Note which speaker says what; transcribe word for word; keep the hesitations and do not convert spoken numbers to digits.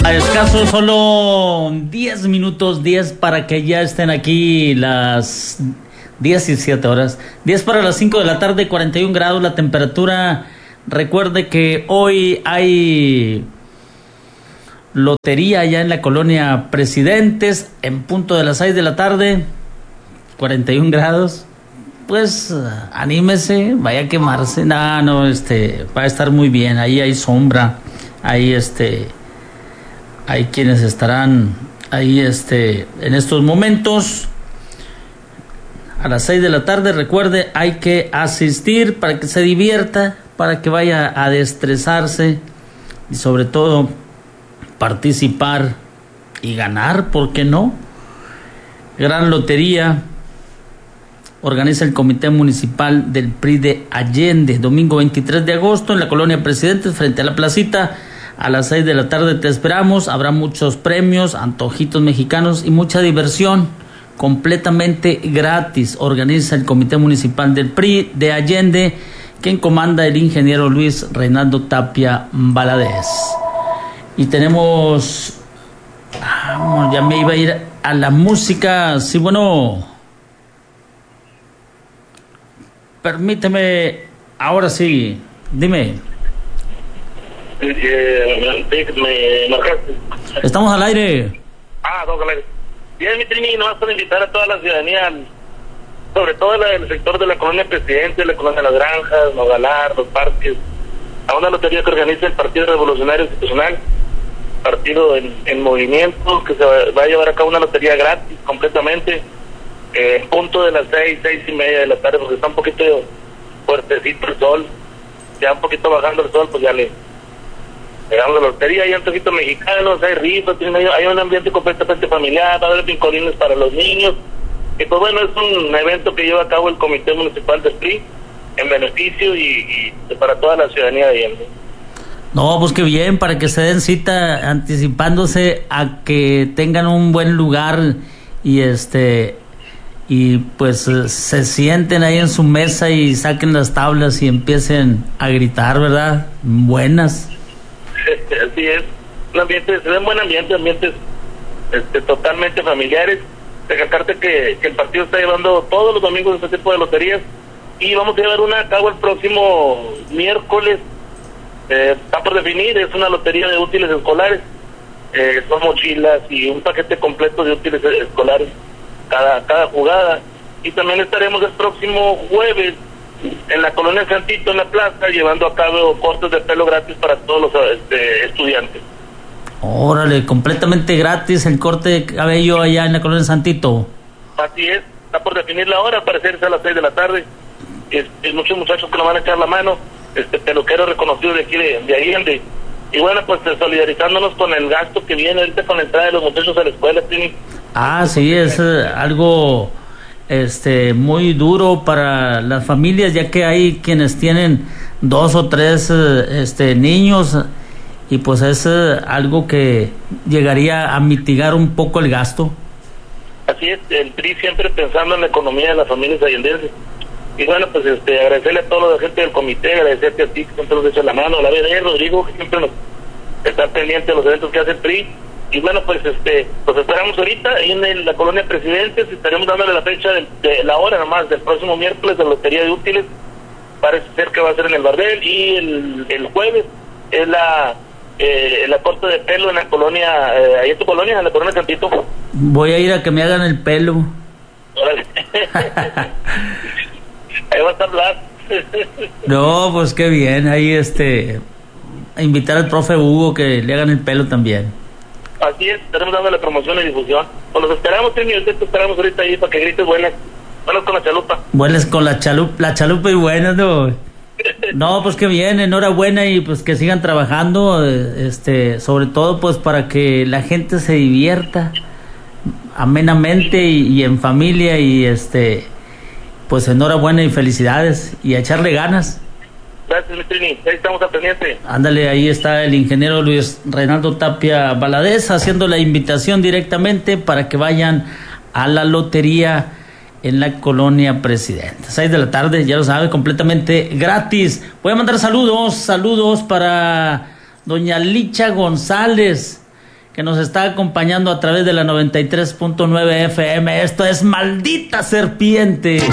Speaker 1: A escaso solo diez minutos, diez para que ya estén aquí las diez y siete horas. diez para las cinco de la tarde, cuarenta y un grados la temperatura. Recuerde que hoy hay lotería ya en la colonia Presidentes, en punto de las seis de la tarde, cuarenta y un grados. Pues anímese, vaya a quemarse. No, no, este, va a estar muy bien. Ahí hay sombra, ahí este, hay quienes estarán ahí este, en estos momentos. A las seis de la tarde, recuerde, hay que asistir para que se divierta, para que vaya a destresarse y sobre todo participar y ganar, ¿por qué no? Gran lotería organiza el Comité Municipal del P R I de Allende, domingo veintitrés de agosto en la colonia Presidentes, frente a la placita. A las seis de la tarde te esperamos. Habrá muchos premios, antojitos mexicanos y mucha diversión, completamente gratis. Organiza el Comité Municipal del P R I de Allende, quien comanda el ingeniero Luis Reinaldo Tapia Valadez. Y tenemos, ah, ya me iba a ir a la música. Sí, bueno, permíteme, ahora sí, dime.
Speaker 2: Eh, me marcaste.
Speaker 1: Estamos al aire.
Speaker 2: Ah, estamos al aire. Bien, mi Trini, nomás para invitar a toda la ciudadanía, sobre todo la del sector de la colonia Presidente, la colonia Las Granjas, Nogalar, Los Parques, a una lotería que organiza el Partido Revolucionario Institucional, partido en, en movimiento, que se va, va a llevar a cabo una lotería gratis, completamente, eh, en punto de las seis, seis y media de la tarde, porque está un poquito fuertecito el sol, ya un poquito bajando el sol, pues ya le llegamos a la lotería. Hay antojitos mexicanos, hay rifas, hay un ambiente completamente familiar, va a haber pincolines para los niños, y pues bueno, es un evento que lleva a cabo el Comité Municipal del P R I en beneficio y, y para toda la ciudadanía de Allende.
Speaker 1: No, pues qué bien, para que se den cita anticipándose a que tengan un buen lugar y este y pues se sienten ahí en su mesa y saquen las tablas y empiecen a gritar, ¿verdad? Buenas.
Speaker 2: Así es, un ambiente, se ve un buen ambiente, ambientes este, totalmente familiares. Recalcarte que, que el partido está llevando todos los domingos este tipo de loterías y vamos a llevar una a cabo el próximo miércoles. Eh, está por definir, es una lotería de útiles escolares, eh, son mochilas y un paquete completo de útiles escolares cada, cada jugada. Y también estaremos el próximo jueves en la colonia Santito, en la plaza, llevando a cabo cortes de pelo gratis para todos los este, estudiantes.
Speaker 1: Órale, completamente gratis el corte de cabello allá en la colonia Santito.
Speaker 2: Así es, está por definir la hora, al parecer es a las seis de la tarde. Es, es muchos muchachos que nos van a echar la mano, este peluquero reconocido de aquí de, de Allende. Y bueno, pues solidarizándonos con el gasto que viene ahorita con la entrada de los muchachos a la escuela, ¿sí?
Speaker 1: Ah, sí, es eh, algo este muy duro para las familias, ya que hay quienes tienen dos o tres eh, este niños y pues es eh, algo que llegaría a mitigar un poco el gasto.
Speaker 2: Así es, el P R I siempre pensando en la economía de las familias allendenses. Y bueno, pues este agradecerle a toda la gente del comité, agradecerte a ti que siempre nos echa la mano, a la B D, Rodrigo, que siempre nos está pendiente de los eventos que hace el P R I. Y bueno, pues este pues esperamos ahorita ahí en el, la colonia Presidentes, estaremos dándole la fecha de, de la hora nomás del próximo miércoles de la lotería de útiles. Parece ser que va a ser en el Bardel, y el, el jueves es la eh, la corte de pelo en la colonia, eh, ahí en tu colonia, en la colonia Santito.
Speaker 1: Voy a ir a que me hagan el pelo.
Speaker 2: Órale. Ahí va a estar Blas.
Speaker 1: No, pues qué bien, ahí este a invitar al profe Hugo que le hagan el pelo también.
Speaker 2: Así es, estaremos dándole promoción y difusión. Pues los esperamos, Tini, te esperamos ahorita ahí para que grites buenas, buenas con la chalupa.
Speaker 1: Buenas con la chalupa, la chalupa y buenas, no. No, pues qué bien, enhorabuena y pues que sigan trabajando, este, sobre todo pues para que la gente se divierta amenamente y, y en familia y este, pues enhorabuena y felicidades y a echarle ganas.
Speaker 2: Gracias, mi Trini, ahí estamos al pendiente.
Speaker 1: Ándale, ahí está el ingeniero Luis Reinaldo Tapia Valadez haciendo la invitación directamente para que vayan a la lotería en la colonia Presidente. seis de la tarde, ya lo sabe, completamente gratis. Voy a mandar saludos, saludos para doña Licha González, que nos está acompañando a través de la noventa y tres punto nueve F M. Esto es Maldita Serpiente.